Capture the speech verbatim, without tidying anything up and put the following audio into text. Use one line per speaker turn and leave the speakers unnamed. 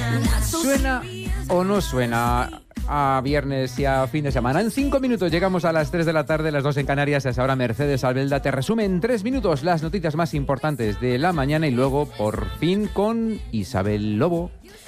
¿Suena o no suena a viernes y a fin de semana? En cinco minutos llegamos a las tres de la tarde, las dos en Canarias. Es ahora Mercedes Albelda te resume en tres minutos las noticias más importantes de la mañana y luego, por fin, con Isabel Lobo.